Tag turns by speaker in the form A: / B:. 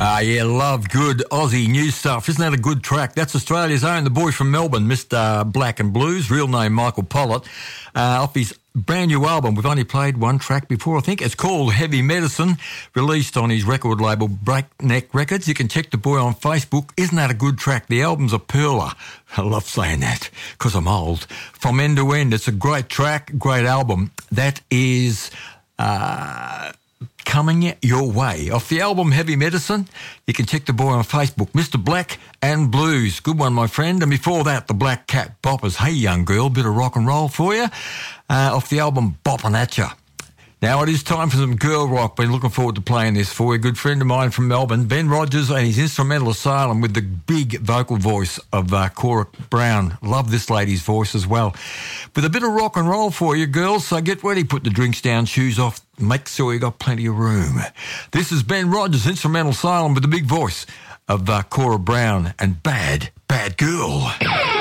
A: Yeah, love good Aussie new stuff. Isn't that a good track? That's Australia's own, the boy from Melbourne, Mr. Black and Blues, real name Michael Pollitt, off his brand new album. We've only played one track before, I think. It's called Heavy Medicine, released on his record label Breakneck Records. You can check the boy on Facebook. Isn't that a good track? The album's a pearler. I love saying that because I'm old. From end to end, it's a great track, great album. That is coming your way. Off the album Heavy Medicine, you can check the boy on Facebook, Mr. Black and Blues. Good one, my friend. And before that, the Black Cat Boppers. Hey, young girl, bit of rock and roll for you. Off the album Boppin' At Ya. Now it is time for some girl rock. Been looking forward to playing this for you. A good friend of mine from Melbourne, Ben Rogers, and his Instrumental Asylum with the big vocal voice of Cora Brown. Love this lady's voice as well. With a bit of rock and roll for you, girls, so get ready, put the drinks down, shoes off, make sure you got plenty of room. This is Ben Rogers, Instrumental Asylum with the big voice of Cora Brown and Bad, Bad Girl.